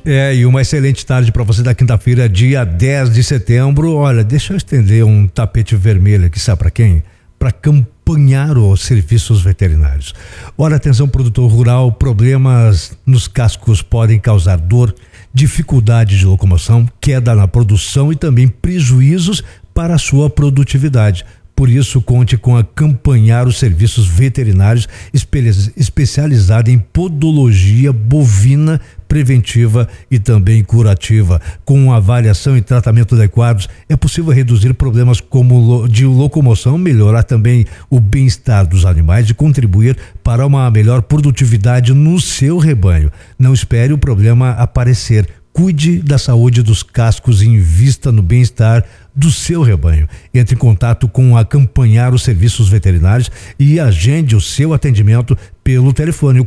E uma excelente tarde para você da quinta-feira, dia 10 de setembro. Olha, deixa eu estender um tapete vermelho aqui, sabe para quem? Para acompanhar os serviços veterinários. Olha, atenção, produtor rural, problemas nos cascos podem causar dor, dificuldade de locomoção, queda na produção e também prejuízos para a sua produtividade. Por isso, conte com a Campanharo Serviços Veterinários, especializada em podologia bovina preventiva e também curativa. Com avaliação e tratamento adequados, é possível reduzir problemas como de locomoção, melhorar também o bem-estar dos animais e contribuir para uma melhor produtividade no seu rebanho. Não espere o problema aparecer. Cuide da saúde dos cascos e invista no bem-estar do seu rebanho. Entre em contato com a Campanharo Serviços Veterinários e agende o seu atendimento pelo telefone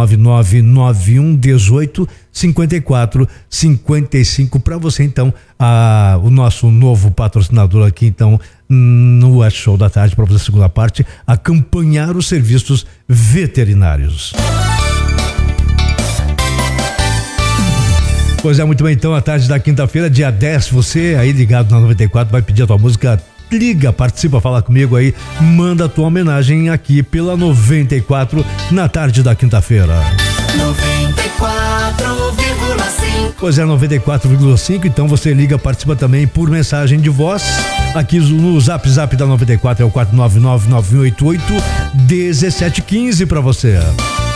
499-9118-5455 para você, então, o nosso novo patrocinador aqui, então, no West Show da tarde, para você, segunda parte, a Campanharo Serviços Veterinários. Pois é, muito bem, então, a tarde da quinta-feira, dia 10, você aí ligado na 94, vai pedir a tua música, liga, participa, fala comigo aí, manda a tua homenagem aqui pela 94, na tarde da quinta-feira. 94,5. Pois é, 94,5, então você liga, participa também por mensagem de voz, aqui no zap da 94, é o 499-9188-1715 pra você.